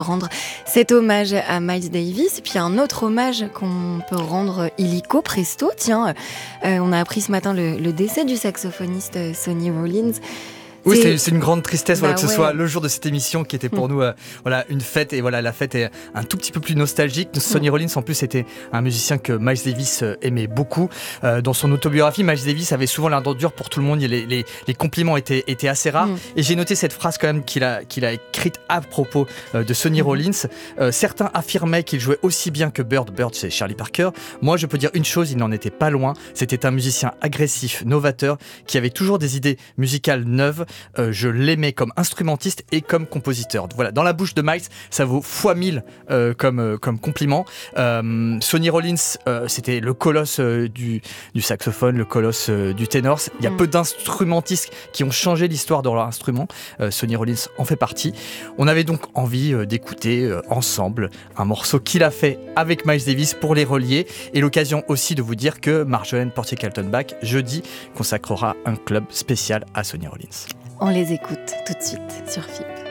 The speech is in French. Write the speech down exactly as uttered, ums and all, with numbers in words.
rendre cet hommage à Miles Davis. Et puis un autre hommage qu'on peut rendre illico presto. Tiens, euh, on a appris ce matin le, le décès du saxophoniste Sonny Rollins. Oui, c'est, c'est une grande tristesse bah voilà, que ce ouais. soit le jour de cette émission qui était pour nous euh, voilà, une fête. Et voilà, la fête est un tout petit peu plus nostalgique. Sonny Rollins, en plus, était un musicien que Miles Davis euh, aimait beaucoup. Euh, dans son autobiographie, Miles Davis avait souvent l'air dur pour tout le monde. Les, les, les compliments étaient, étaient assez rares. Mm. Et j'ai noté cette phrase quand même qu'il a, qu'il a écrite à propos euh, de Sonny mm. Rollins. Euh, certains affirmaient qu'il jouait aussi bien que Bird. Bird, c'est Charlie Parker. Moi, je peux dire une chose, il n'en était pas loin. C'était un musicien agressif, novateur, qui avait toujours des idées musicales neuves. Euh, je l'aimais comme instrumentiste et comme compositeur. Voilà, dans la bouche de Miles, ça vaut fois mille euh, comme, euh, comme compliment. Euh, Sonny Rollins, euh, c'était le colosse euh, du, du saxophone, le colosse euh, du ténor. Il y a mm. peu d'instrumentistes qui ont changé l'histoire de leur instrument. Euh, Sonny Rollins en fait partie. On avait donc envie euh, d'écouter euh, ensemble un morceau qu'il a fait avec Miles Davis pour les relier, et l'occasion aussi de vous dire que Marjolaine Portier-Kaltenbach, jeudi, consacrera un club spécial à Sonny Rollins. On les écoute tout de suite sur F I P.